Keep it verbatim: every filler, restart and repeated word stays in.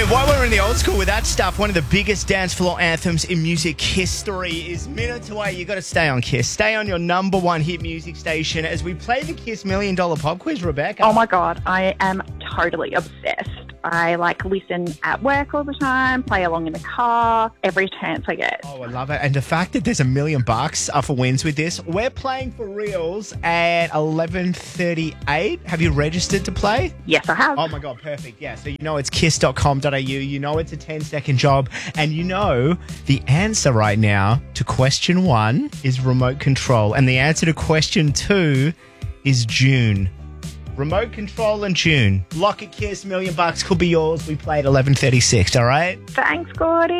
While we're in the old school with that stuff, one of the biggest dance floor anthems in music history is Minutes Away. You got to stay on Kiss. Stay on your number one hit music station as we play the Kiss Million Dollar Pop Quiz, Rebecca. Oh my God, I am totally obsessed. I like listen at work all the time, play along in the car, every chance I get. Oh, I love it. And the fact that there's a million bucks up for wins with this, we're playing for reals at eleven thirty-eight. Have you registered to play? Yes, I have. Oh my God, perfect. Yeah, so you know it's kiss dot com dot a u. You know it's a ten second job. And you know the answer right now to question one is remote control. And the answer to question two is June. Remote control and June. Lock it, Kiss, million bucks could be yours. We play at eleven thirty-six, all right? Thanks, Gordy.